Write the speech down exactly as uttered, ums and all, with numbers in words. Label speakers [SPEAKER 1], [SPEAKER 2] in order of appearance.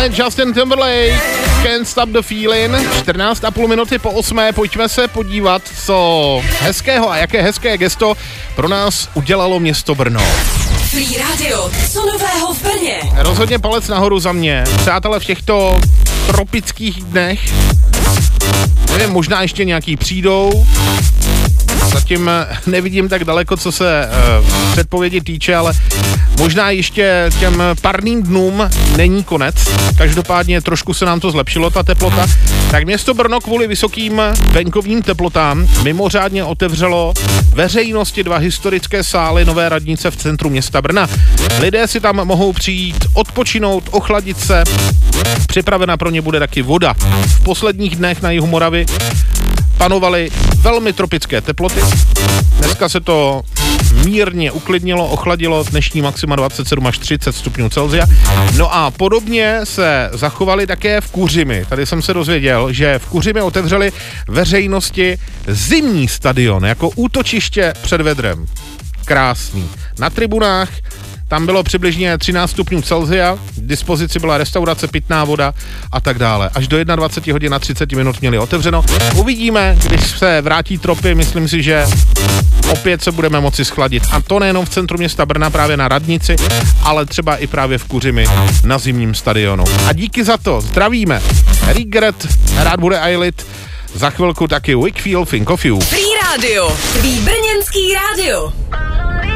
[SPEAKER 1] tohle je Justin Timberlake, Can't Stop the Feeling, čtrnáct a půl minuty po osmé, pojďme se podívat, co hezkého a jaké hezké gesto pro nás udělalo město Brno.
[SPEAKER 2] Free Radio, co nového v Brně?
[SPEAKER 1] Rozhodně palec nahoru za mě. Přátelé, v těchto tropických dnech, nevím, možná ještě nějaký přijdou, zatím nevidím tak daleko, co se uh, předpovědi týče, ale možná ještě těm parným dnům není konec. Každopádně trošku se nám to zlepšilo, ta teplota. Tak město Brno kvůli vysokým venkovním teplotám mimořádně otevřelo veřejnosti dva historické sály nové radnice v centru města Brna. Lidé si tam mohou přijít odpočinout, ochladit se. Připravena pro ně bude taky voda. V posledních dnech na jihu Moravy panovaly velmi tropické teploty. Dneska se to mírně uklidnilo, ochladilo, dnešní maxima dvacet sedm až třicet stupňů Celsia. No a podobně se zachovali také v Kuřimi. Tady jsem se dozvěděl, že v Kuřimi otevřeli veřejnosti zimní stadion jako útočiště před vedrem. Krásný. Na tribunách tam bylo přibližně třináct stupňů Celsia, k dispozici byla restaurace, pitná voda a tak dále. Až do dvacet jedna hodin a třicet minut měli otevřeno. Uvidíme, když se vrátí tropy, myslím si, že opět se budeme moci schladit. A to nejenom v centru města Brna, právě na radnici, ale třeba i právě v Kuřimi na zimním stadionu. A díky za to, zdravíme. Regret, rád bude Ailit, za chvilku taky Wakefield Think of You.
[SPEAKER 2] Free Radio, tvý brněnský rádio.